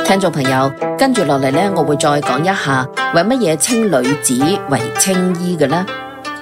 聽眾朋友，跟住落嚟呢，我會再講一下為乜嘢稱女子為青衣嘅呢？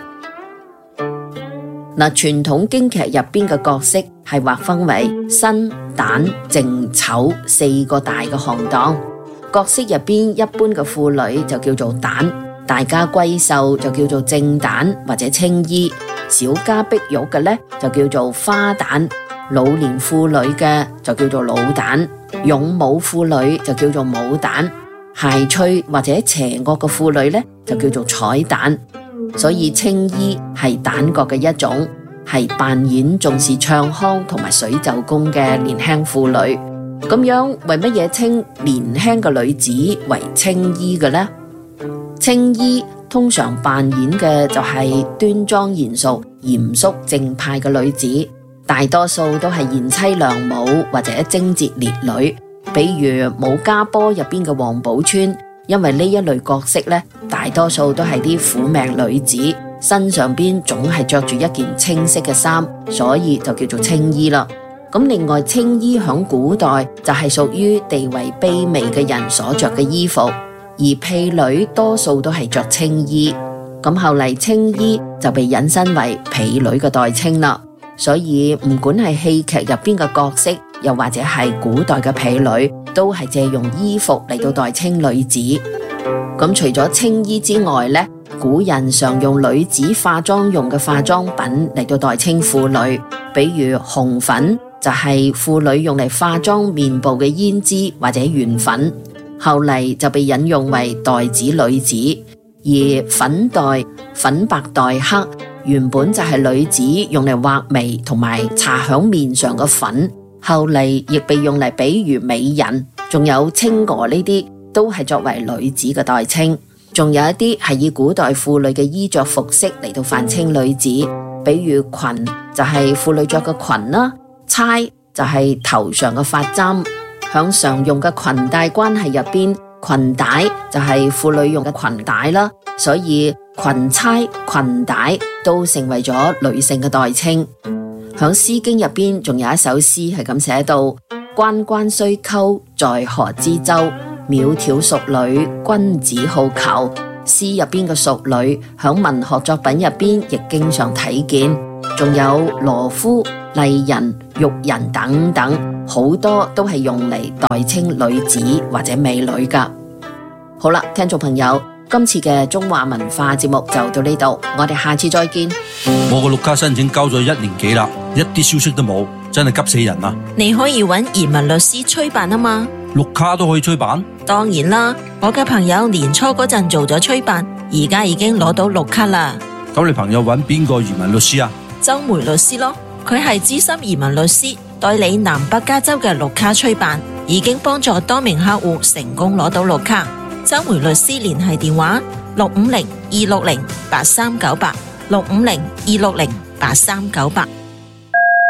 嗱，傳統京劇入邊嘅角色係劃分為生、旦、淨、丑四個大嘅行當。角色入邊一般嘅婦女就叫做旦，大家閨秀就叫做正旦或者青衣，小家碧玉嘅呢就叫做花旦，老年婦女嘅就叫做老旦，勇武婦女就叫做武旦，諧趣或者邪惡嘅婦女呢就叫做彩旦。所以青衣係旦角嘅一種，係扮演重視唱腔同埋水袖功嘅年輕婦女。咁樣為乜嘢稱年輕嘅女子為青衣嘅呢？青衣通常扮演嘅就係端莊嚴肅、嚴肅正派嘅女子，大多數都係賢妻良母或者貞節烈女。比如《武家坡》入邊嘅王寶釧，因為呢一類角色呢，大多數都係啲苦命女子，身上邊總係着住一件青色嘅衫，所以就叫做青衣啦。咁另外，青衣響古代就係屬於地位卑微嘅人所着嘅衣服，而婢女多數都係着青衣。咁後嚟青衣就被引申為婢女嘅代稱啦。所以唔管係戲劇入邊嘅角色，又或者係古代嘅婢女，都係借用衣服嚟到代稱女子。咁除咗青衣之外呢，古人常用女子化妝用嘅化妝品嚟到代稱婦女，比如紅粉就係婦女用嚟化妝面部嘅胭脂或者圓粉，後嚟就被引用為代指女子。而粉黛、粉白黛黑原本就係女子用嚟畫眉同埋搽響面上嘅粉，後嚟亦被用嚟比喻美人。仲有青娥呢啲都係作為女子嘅代稱。仲有一啲係以古代婦女嘅衣着服飾嚟到泛稱女子，比如裙就係婦女着嘅裙啦，釵就係頭上嘅髮簪。響常用嘅裙帶關係入邊，裙帶就係婦女用嘅裙帶啦，所以裙釵、裙帶都成為咗女性嘅代稱。響《詩經》入邊仲有一首詩係咁寫到：關關雎鳩，在河之洲。窈窕淑女，君子好逑。詩入邊嘅淑女響文學作品入邊亦經常睇見，仲有羅敷、麗人、玉人等等，好多都係用嚟代稱女子或者美女噶。好啦，聽眾朋友，今次嘅中華文化節目就到呢度，我哋下次再見。 我個綠卡申請交咗1年幾啦，一啲消息都冇，真係急死人啊！ 你可以揾移民律師催辦啊嘛。 綠卡都可以催辦？ 當然啦，我嘅朋友年初嗰陣做咗催辦，而家已經攞到綠卡啦。 咁你朋友揾邊個移民律師啊？ 周梅律師咯，佢係資深移民律師，代理南北加州嘅綠卡催辦，已經幫助多名客戶成功攞到綠卡。周梅律師聯繫電話650-260-8398，650-260-8398。